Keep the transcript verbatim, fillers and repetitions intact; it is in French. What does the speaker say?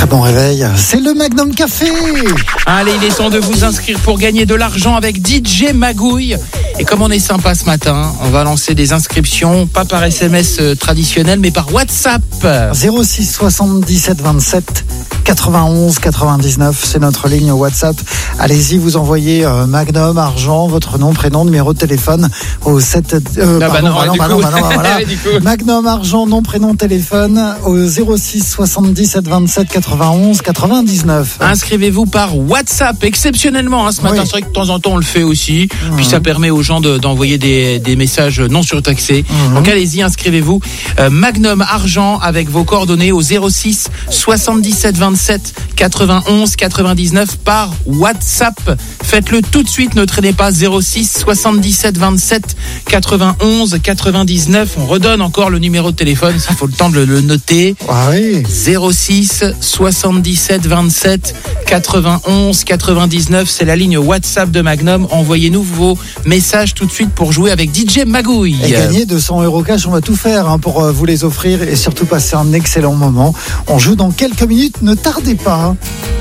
Très bon réveil, c'est le Magnum Café. Allez, il est temps de vous inscrire pour gagner de l'argent avec D J Magouille. Et comme on est sympa ce matin, on va lancer des inscriptions, pas par S M S traditionnel, mais par WhatsApp. zéro six soixante-dix-sept vingt-sept quatre-vingt-onze quatre-vingt-dix-neuf, c'est notre ligne WhatsApp. Allez-y, vous envoyez euh, Magnum, argent, votre nom, prénom, numéro de téléphone au sept... Euh, ah pardon, bah non, bah non, bah non, bah non, voilà. Magnum, argent, nom, prénom, téléphone au zéro six soixante-dix-sept vingt-sept quatre-vingt-onze quatre-vingt-dix-neuf. Inscrivez-vous par WhatsApp, exceptionnellement, hein, ce matin. Oui. C'est vrai que de temps en temps on le fait aussi, mmh. Puis ça permet aux gens de, d'envoyer des, des messages non surtaxés. Mmh. Donc allez-y, inscrivez-vous. Euh, Magnum, argent, avec vos coordonnées au zéro six soixante-dix-sept vingt-sept quatre-vingt-onze quatre-vingt-dix-neuf par WhatsApp. Faites-le tout de suite, ne traînez pas. Zéro six soixante-dix-sept vingt-sept quatre-vingt-onze quatre-vingt-dix-neuf. On redonne encore le numéro de téléphone, il faut le temps de le noter. Ah oui. zéro six soixante-dix-sept vingt-sept quatre-vingt-onze quatre-vingt-dix-neuf, c'est la ligne WhatsApp de Magnum. Envoyez-nous vos messages tout de suite pour jouer avec D J Magouille. Et gagner deux cents euros cash, on va tout faire hein, pour euh, vous les offrir et surtout passer un excellent moment. On joue dans quelques minutes, ne tardez pas.